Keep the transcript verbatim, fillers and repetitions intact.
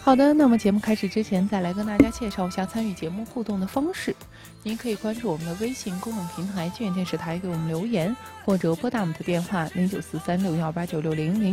好的，那么节目开始之前，再来跟大家介绍一下参与节目互动的方式。您可以关注我们的微信公众平台“聚源电视台”给我们留言，或者拨打我们的电话零九四三六幺八九六零零。